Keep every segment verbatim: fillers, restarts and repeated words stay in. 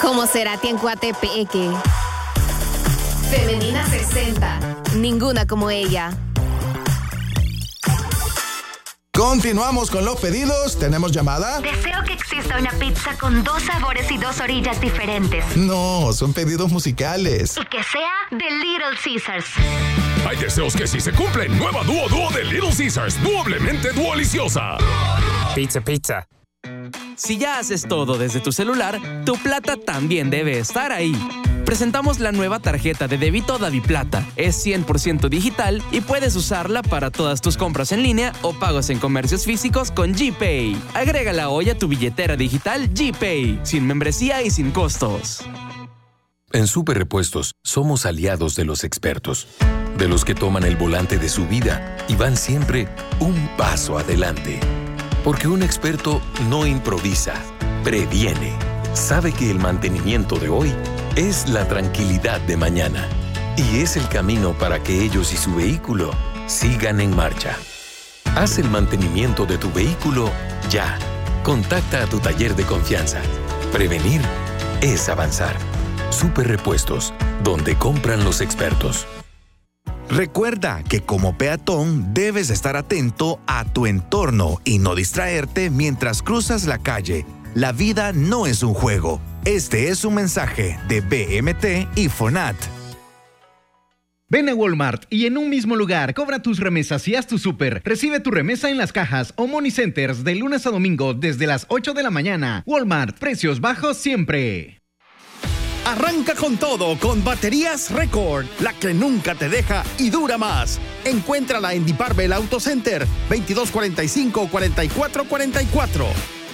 Como Cerati en Coatepeque. Femenina sesenta. Ninguna como ella. Continuamos con los pedidos. ¿Tenemos llamada? Deseo que exista una pizza con dos sabores y dos orillas diferentes. No, son pedidos musicales. Y que sea de Little Caesars. Hay deseos que sí se cumplen. Nueva Dúo Dúo de Little Caesars. Doblemente duoliciosa. Pizza, pizza. Si ya haces todo desde tu celular, tu plata también debe estar ahí. Presentamos la nueva tarjeta de débito DaviPlata. Es cien por ciento digital y puedes usarla para todas tus compras en línea o pagos en comercios físicos con GPay. Agrégala hoy a tu billetera digital GPay, sin membresía y sin costos. En Super Repuestos somos aliados de los expertos, de los que toman el volante de su vida y van siempre un paso adelante. Porque un experto no improvisa, previene. Sabe que el mantenimiento de hoy es la tranquilidad de mañana. Y es el camino para que ellos y su vehículo sigan en marcha. Haz el mantenimiento de tu vehículo ya. Contacta a tu taller de confianza. Prevenir es avanzar. Super Repuestos, donde compran los expertos. Recuerda que como peatón debes estar atento a tu entorno y no distraerte mientras cruzas la calle. La vida no es un juego. Este es un mensaje de B M T y FONAT. Ven a Walmart y en un mismo lugar cobra tus remesas y haz tu súper. Recibe tu remesa en las cajas o money centers de lunes a domingo desde las ocho de la mañana. Walmart, precios bajos siempre. Arranca con todo con Baterías Record, la que nunca te deja y dura más. Encuéntrala en Diparvel Auto Center, veintidós cuarenta y cinco, cuarenta y cuatro cuarenta y cuatro.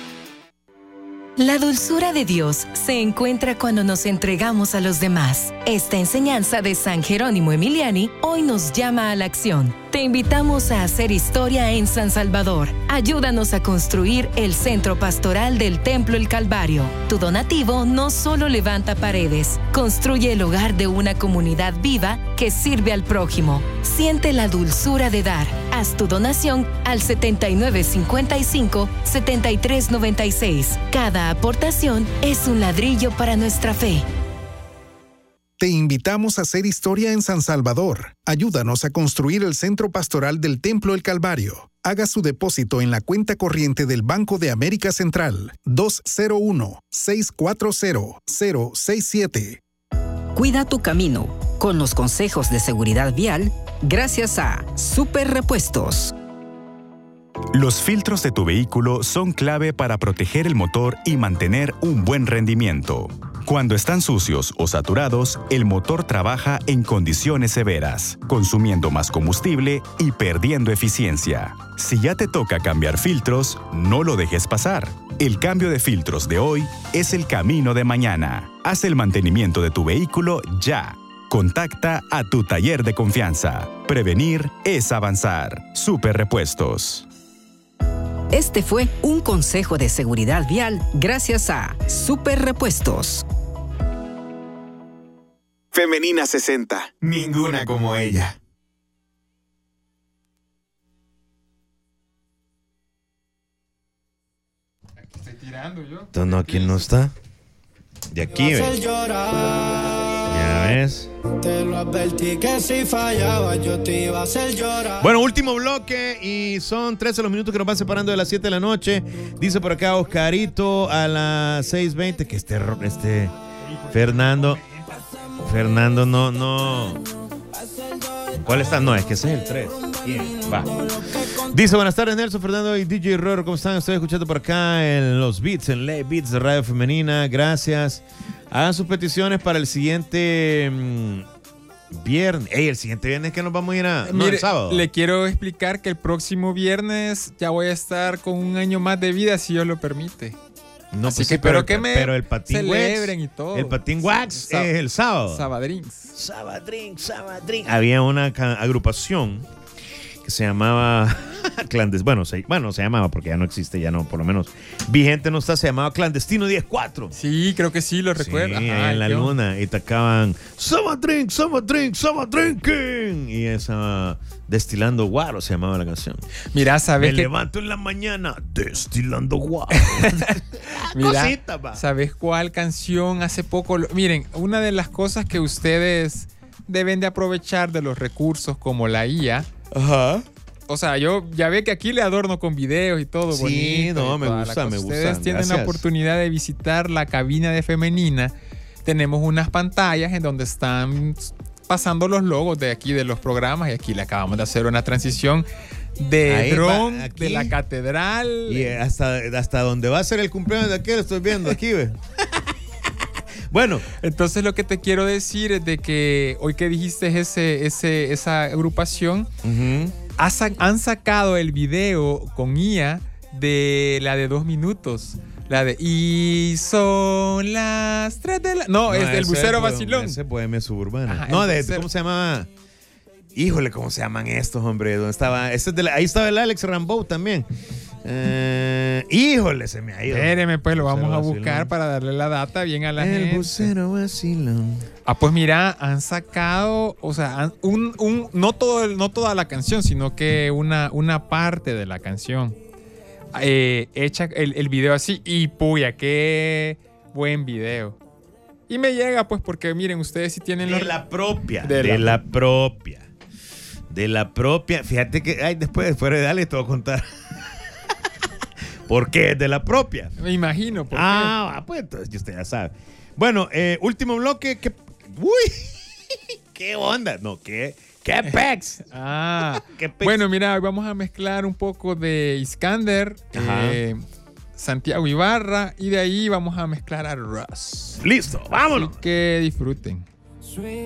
La dulzura de Dios se encuentra cuando nos entregamos a los demás. Esta enseñanza de San Jerónimo Emiliani hoy nos llama a la acción. Te invitamos a hacer historia en San Salvador. Ayúdanos a construir el Centro Pastoral del Templo El Calvario. Tu donativo no solo levanta paredes, construye el hogar de una comunidad viva que sirve al prójimo. Siente la dulzura de dar. Haz tu donación al setenta y nueve cincuenta y cinco, setenta y tres noventa y seis. Cada aportación es un ladrillo para nuestra fe. Te invitamos a hacer historia en San Salvador. Ayúdanos a construir el Centro Pastoral del Templo El Calvario. Haga su depósito en la cuenta corriente del Banco de América Central dos cero uno, seis cuatro cero, cero seis siete. Cuida tu camino con los consejos de seguridad vial gracias a Super Repuestos. Los filtros de tu vehículo son clave para proteger el motor y mantener un buen rendimiento. Cuando están sucios o saturados, el motor trabaja en condiciones severas, consumiendo más combustible y perdiendo eficiencia. Si ya te toca cambiar filtros, no lo dejes pasar. El cambio de filtros de hoy es el camino de mañana. Haz el mantenimiento de tu vehículo ya. Contacta a tu taller de confianza. Prevenir es avanzar. Super Repuestos. Este fue un consejo de seguridad vial gracias a Super Repuestos. Femenina sesenta. Ninguna como ella. Aquí estoy tirando yo. Entonces, no, aquí no está. De aquí, ¿ves? Ya ves. Te lo advertí que si fallaba yo te iba a hacer llorar. Bueno, último bloque y son trece los minutos que nos van separando de las siete de la noche. Dice por acá Oscarito a las seis veinte que este, este Fernando... Fernando, no, no. ¿Cuál está? No, es que ese es el tres. Bien, va. Dice, buenas tardes, Nelson, Fernando y D J Roro. ¿Cómo están? Estoy escuchando por acá en los beats, en Late Beats de Radio Femenina. Gracias. Hagan sus peticiones para el siguiente mmm, viernes. Ey, el siguiente viernes que nos vamos a ir a... No, Mire, el sábado. Le quiero explicar que el próximo viernes ya voy a estar con un año más de vida, si Dios lo permite. No, Así pues que sí, pero, espero que me pero el patín celebren wax, y todo. El patín wax Sab- es el sábado. Sabadrins. Sabadrins, Sabadrins. Había una ca- agrupación que se llamaba Clandes, bueno, se, bueno, se llamaba porque ya no existe, ya no, por lo menos vigente no está, se llamaba Clandestino diez cuatro. Sí, creo que sí, lo recuerdo. Sí, Ajá, en la yo. luna y tocaban Summer Drink, Summer Drink, Summer Drinking y esa Destilando Guaro se llamaba la canción. Mira, ¿sabes Me que levanto en la mañana destilando guaro. Mira, Cosita, va. ¿sabes cuál canción hace poco? Lo, miren, una de las cosas que ustedes deben de aprovechar de los recursos como la I A. Ajá. O sea, yo ya ve que aquí le adorno con videos y todo. Sí, bonito no, y me toda la gusta, cosa. me gusta. Ustedes tienen Gracias. la oportunidad de visitar la cabina de Femenina. Tenemos unas pantallas en donde están pasando los logos de aquí de los programas y aquí le acabamos de hacer una transición de Ahí dron va, aquí. de la catedral. Y hasta, hasta donde va a ser el cumpleaños de aquel, estoy viendo aquí, ve. Bueno, entonces lo que te quiero decir es de que hoy que dijiste ese, ese, esa agrupación, uh-huh. ha, han sacado el video con I A de la de dos minutos. La de y son las tres de la... No, no es del bucero es, vacilón. Ese es Bohemia Suburbana. Ajá, no, de, bucero. ¿cómo se llamaba? Híjole, ¿cómo se llaman estos, hombre? ¿Dónde estaba? Ese es de la, ahí estaba el Alex Rambo también. Eh, híjole, se me ha ido. Espéreme, pues lo Bucero vamos a vacilón. buscar para darle la data bien a la el gente. El bucero vacilón. Ah, pues mira, han sacado, o sea, han- un, un, no, todo, el- no toda la canción, sino que una, una parte de la canción. Eh, hecha el, el video así y puya, qué buen video. Y me llega pues porque miren, ustedes sí tienen De los... la propia. De De, la- la, propia. De la propia. Fíjate que ay, después, después de darle te voy a contar. ¿Por qué? De la propia. Me imagino. ¿por Ah, ah, pues entonces usted ya sabe. Bueno, eh, último bloque. Que, uy, ¿qué onda? No, ¿qué? ¿Qué pex? Ah, ¿Qué pex? bueno, mira, hoy vamos a mezclar un poco de Iskander, eh, Santiago Ibarra, y de ahí vamos a mezclar a Russ. Listo, vámonos. Así que disfruten.